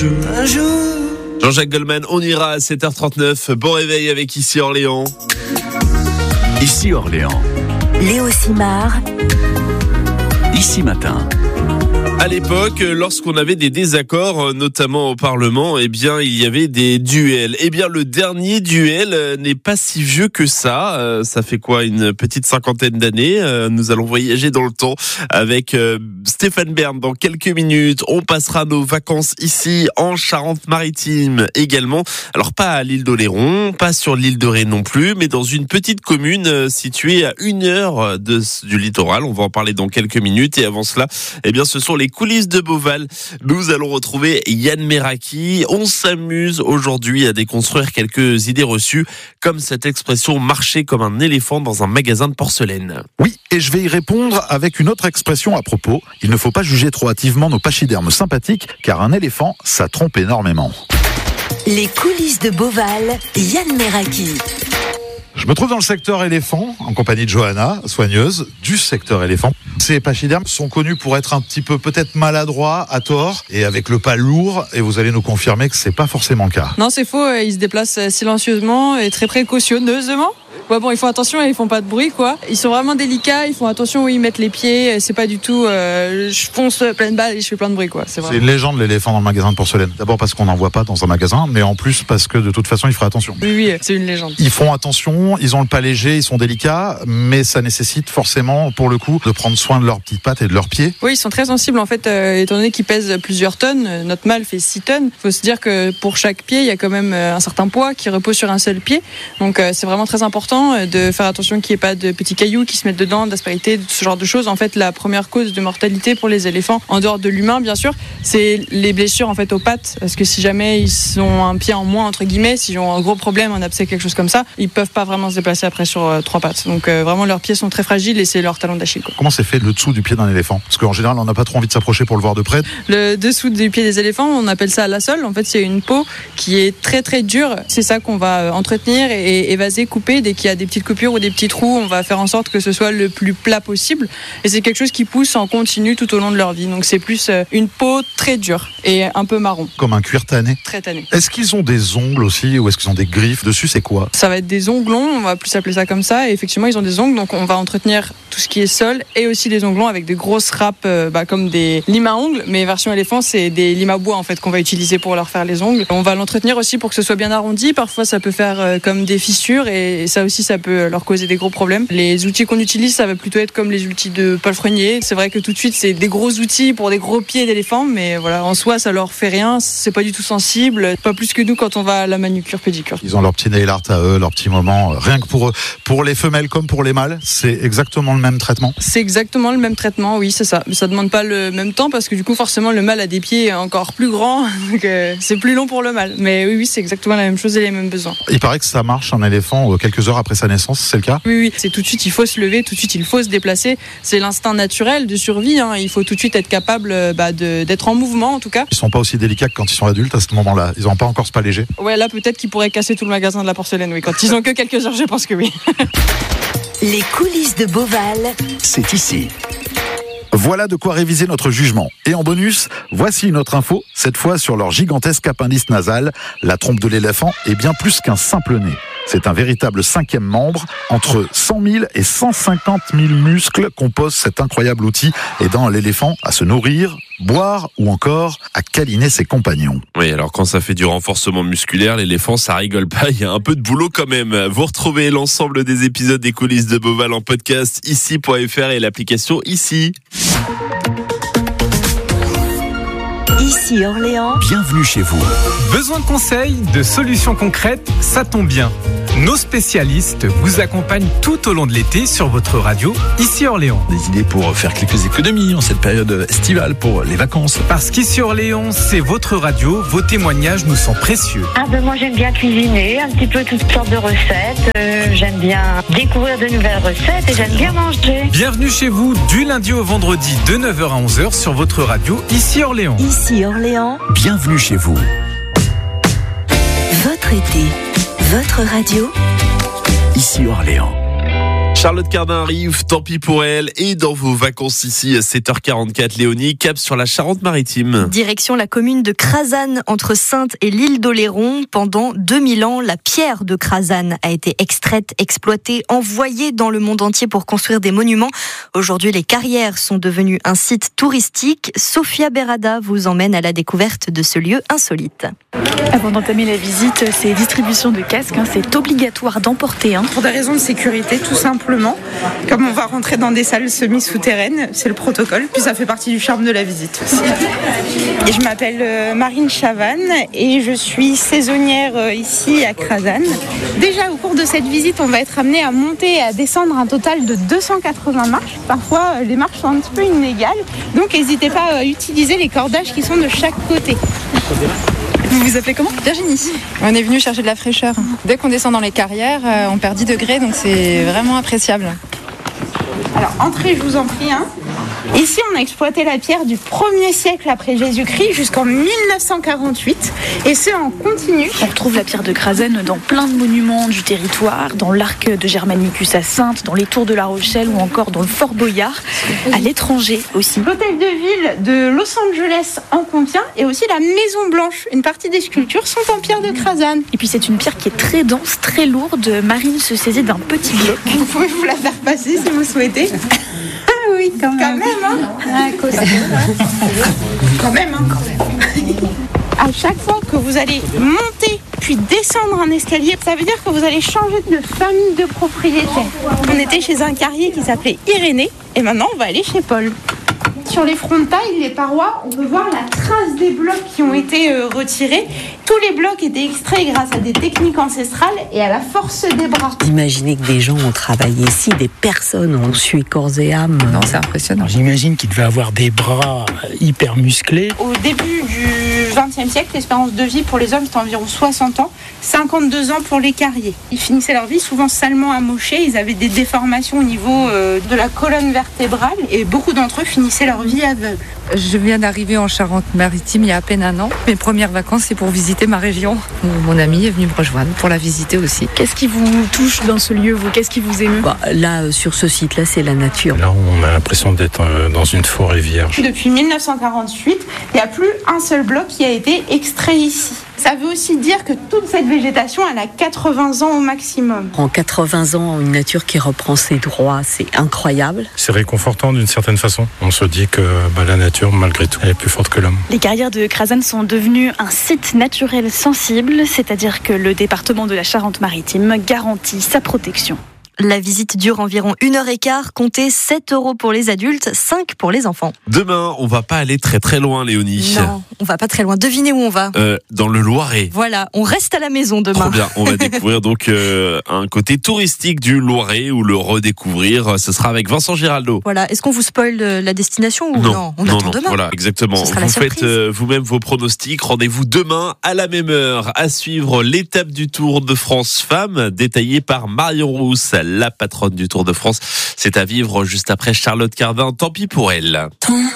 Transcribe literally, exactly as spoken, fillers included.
Un jour. Jean-Jacques Goldman, on ira à sept heures trente-neuf. Bon réveil avec Ici Orléans. Ici Orléans. Léo Simard. Ici Matin. À l'époque, lorsqu'on avait des désaccords, notamment au Parlement, eh bien, il y avait des duels. Eh bien, le dernier duel n'est pas si vieux que ça. Ça fait quoi, une petite cinquantaine d'années. Nous allons voyager dans le temps avec Stéphane Bern dans quelques minutes. On passera nos vacances ici en Charente-Maritime également. Alors, pas à l'île d'Oléron, pas sur l'île de Ré non plus, mais dans une petite commune située à une heure de, du littoral. On va en parler dans quelques minutes. Et avant cela, eh bien, ce sont les coulisses de Beauval. Nous allons retrouver Yann Meraki. On s'amuse aujourd'hui à déconstruire quelques idées reçues, comme cette expression « marcher comme un éléphant dans un magasin de porcelaine ». Oui, et je vais y répondre avec une autre expression à propos. Il ne faut pas juger trop hâtivement nos pachydermes sympathiques, car un éléphant, ça trompe énormément. Les coulisses de Beauval, Yann Meraki. Je me trouve dans le secteur éléphant, en compagnie de Johanna, soigneuse du secteur éléphant. Ces pachydermes sont connus pour être un petit peu peut-être maladroits, à tort, et avec le pas lourd, et vous allez nous confirmer que c'est pas forcément le cas. Non, c'est faux, ils se déplacent silencieusement et très précautionneusement. Ouais, bon, ils font attention et ils font pas de bruit, quoi. Ils sont vraiment délicats, ils font attention où ils mettent les pieds. C'est pas du tout, euh, je fonce pleine balle et je fais plein de bruit, quoi. C'est, c'est une légende, l'éléphant dans le magasin de porcelaine. D'abord parce qu'on n'en voit pas dans un magasin, mais en plus parce que de toute façon, il fera attention. Oui, oui, c'est une légende. Ils font attention, ils ont le pas léger, ils sont délicats, mais ça nécessite forcément, pour le coup, de prendre soin de leurs petites pattes et de leurs pieds. Oui, ils sont très sensibles, en fait, euh, étant donné qu'ils pèsent plusieurs tonnes. Notre mâle fait six tonnes. Il faut se dire que pour chaque pied, il y a quand même un certain poids qui repose sur un seul pied. Donc, euh, c'est vraiment très important de faire attention qu'il n'y ait pas de petits cailloux qui se mettent dedans, d'aspérités, ce genre de choses. En fait, la première cause de mortalité pour les éléphants, en dehors de l'humain, bien sûr, c'est les blessures en fait aux pattes. Parce que si jamais ils ont un pied en moins, entre guillemets, s'ils ont un gros problème, un abcès, quelque chose comme ça, ils peuvent pas vraiment se déplacer après sur euh, trois pattes. Donc euh, vraiment, leurs pieds sont très fragiles et c'est leur talon d'Achille, quoi. Comment c'est fait le dessous du pied d'un éléphant ? Parce qu'en général, on n'a pas trop envie de s'approcher pour le voir de près. Le dessous du pied des éléphants, on appelle ça la sole. En fait, c'est une peau qui est très très dure. C'est ça qu'on va entretenir et évaser, couper. Dès qu'il y a des petites coupures ou des petits trous, on va faire en sorte que ce soit le plus plat possible. Et c'est quelque chose qui pousse en continu tout au long de leur vie. Donc c'est plus une peau très dure et un peu marron. Comme un cuir tanné. Très tanné. Est-ce qu'ils ont des ongles aussi ou est-ce qu'ils ont des griffes dessus ? C'est quoi ? Ça va être des onglons, on va plus appeler ça comme ça. Et effectivement, ils ont des ongles, donc on va entretenir tout ce qui est sol et aussi des onglons avec des grosses râpes, euh, bah, comme des limes à ongles. Mais version éléphant, c'est des limes à bois en fait qu'on va utiliser pour leur faire les ongles. On va l'entretenir aussi pour que ce soit bien arrondi. Parfois, ça peut faire euh, comme des fissures et ça aussi, ça peut leur causer des gros problèmes. Les outils qu'on utilise, ça va plutôt être comme les outils de palefrenier. C'est vrai que tout de suite, c'est des gros outils pour des gros pieds d'éléphant, mais voilà, en soi, ça leur fait rien. C'est pas du tout sensible, pas plus que nous quand on va à la manucure pédicure. Ils ont leur petit nail art à eux, leur petit moment, rien que pour eux. Pour les femelles comme pour les mâles, c'est exactement le même traitement. C'est exactement le même traitement, oui, c'est ça. Mais ça demande pas le même temps parce que du coup, forcément, le mâle a des pieds encore plus grands, donc euh, c'est plus long pour le mâle. Mais oui, oui, c'est exactement la même chose et les mêmes besoins. Il paraît que ça marche un éléphant quelques heures après sa naissance, c'est le cas ? Oui, oui, c'est tout de suite, il faut se lever, tout de suite, il faut se déplacer. C'est l'instinct naturel de survie, hein. Il faut tout de suite être capable bah, de, d'être en mouvement, en tout cas. Ils sont pas aussi délicats que quand ils sont adultes à ce moment-là. Ils n'ont pas encore ce pas léger. Ouais, là, peut-être qu'ils pourraient casser tout le magasin de la porcelaine, oui. Quand ils ont que quelques heures, je pense que oui. Les coulisses de Beauval, c'est ici. Voilà de quoi réviser notre jugement. Et en bonus, voici une autre info, cette fois sur leur gigantesque appendice nasal. La trompe de l'éléphant est bien plus qu'un simple nez. C'est un véritable cinquième membre. Entre cent mille et cent cinquante mille muscles composent cet incroyable outil, aidant l'éléphant à se nourrir, boire ou encore à câliner ses compagnons. Oui, alors quand ça fait du renforcement musculaire, l'éléphant, ça rigole pas. Il y a un peu de boulot quand même. Vous retrouvez l'ensemble des épisodes des coulisses de Beauval en podcast ici point f r et l'application Ici. Ici Orléans. Bienvenue chez vous. Besoin de conseils, de solutions concrètes, ça tombe bien. Nos spécialistes vous accompagnent tout au long de l'été sur votre radio, Ici Orléans. Des idées pour faire quelques économies en cette période estivale pour les vacances. Parce qu'Ici Orléans, c'est votre radio, vos témoignages nous sont précieux. Ah ben moi j'aime bien cuisiner, un petit peu toutes sortes de recettes. Euh, j'aime bien découvrir de nouvelles recettes et j'aime bien manger. Bienvenue chez vous du lundi au vendredi de neuf heures à onze heures sur votre radio, Ici Orléans. Ici Orléans. Bienvenue chez vous. Votre été, votre radio. Ici Orléans. Charlotte Cardin arrive, tant pis pour elle. Et dans vos vacances ici, à sept heures quarante-quatre, Léonie, cap sur la Charente-Maritime. Direction la commune de Crazanne, entre Saintes et l'île d'Oléron. Pendant deux mille ans, la pierre de Crazanne a été extraite, exploitée, envoyée dans le monde entier pour construire des monuments. Aujourd'hui, les carrières sont devenues un site touristique. Sophia Berada vous emmène à la découverte de ce lieu insolite. Avant d'entamer la visite, c'est distribution de casques. Hein, c'est obligatoire d'emporter un. Pour des raisons de sécurité, tout simplement. Comme on va rentrer dans des salles semi-souterraines, c'est le protocole. Puis ça fait partie du charme de la visite aussi. Et je m'appelle Marine Chavannes et je suis saisonnière ici à Crazanne. Déjà au cours de cette visite, on va être amené à monter et à descendre un total de deux cent quatre-vingts marches. Parfois, les marches sont un petit peu inégales. Donc n'hésitez pas à utiliser les cordages qui sont de chaque côté. Vous vous appelez comment ? Virginie. On est venu chercher de la fraîcheur. Dès qu'on descend dans les carrières, on perd dix degrés, donc c'est vraiment appréciable. Alors, entrez, je vous en prie. Hein. Ici, on a exploité la pierre du premier siècle après Jésus-Christ jusqu'en mille neuf cent quarante-huit, et ce en continu. On retrouve la pierre de Crazanne dans plein de monuments du territoire, dans l'arc de Germanicus à Saintes, dans les tours de La Rochelle ou encore dans le Fort Boyard, à l'étranger aussi. L'hôtel de ville de Los Angeles en contient, et aussi la Maison Blanche. Une partie des sculptures sont en pierre de Crazanne. Et puis c'est une pierre qui est très dense, très lourde. Marine se saisit d'un petit bloc. Vous pouvez vous la faire passer si vous souhaitez. Ah oui, quand même. Quand même, hein. Ah, quand même, hein. À chaque fois que vous allez monter puis descendre un escalier, ça veut dire que vous allez changer de famille de propriétaire. On était chez un carrier qui s'appelait Irénée et maintenant on va aller chez Paul. Sur les frontailles, les parois, on peut voir la trace des blocs qui ont été euh, retirés. Tous les blocs étaient extraits grâce à des techniques ancestrales et à la force des bras. Imaginez que des gens ont travaillé ici, des personnes ont sué corps et âme. Non, c'est impressionnant. Alors, j'imagine qu'il devait avoir des bras hyper musclés. Au début du vingtième siècle, l'espérance de vie pour les hommes c'était environ soixante ans, cinquante-deux ans pour les carriers. Ils finissaient leur vie souvent salement amochés, ils avaient des déformations au niveau euh, de la colonne vertébrale et beaucoup d'entre eux finissaient leur vie aveugle. Je viens d'arriver en Charente-Maritime il y a à peine un an. Mes premières vacances, c'est pour visiter ma région. Mon ami est venu me rejoindre pour la visiter aussi. Qu'est-ce qui vous touche dans ce lieu, vous ? Qu'est-ce qui vous émeut ? Bah, là, sur ce site-là, c'est la nature. Là, on a l'impression d'être dans une forêt vierge. Depuis mille neuf cent quarante-huit, il n'y a plus un seul bloc qui a été extrait ici. Ça veut aussi dire que toute cette végétation, elle a quatre-vingts ans au maximum. En quatre-vingts ans, une nature qui reprend ses droits, c'est incroyable. C'est réconfortant d'une certaine façon. On se dit que bah, la nature, malgré tout, elle est plus forte que l'homme. Les carrières de Crazanne sont devenues un site naturel sensible, c'est-à-dire que le département de la Charente-Maritime garantit sa protection. La visite dure environ une heure et quart, comptez sept euros pour les adultes, cinq pour les enfants. Demain, on va pas aller très très loin, Léonie. Non, on va pas très loin. Devinez où on va. Euh, dans le Loiret. Voilà, on reste à la maison demain. Trop bien, on va découvrir donc euh, un côté touristique du Loiret ou le redécouvrir. Ce sera avec Vincent Giraldo. Voilà, est-ce qu'on vous spoil la destination ou non, non On non, attend non, demain. Voilà, exactement. Ce sera vous la surprise. faites euh, vous-même vos pronostics. Rendez-vous demain à la même heure. À suivre l'étape du Tour de France Femmes, détaillée par Marion Rousse, la patronne du Tour de France. C'est à vivre juste après Charlotte Cardin. Tant pis pour elle.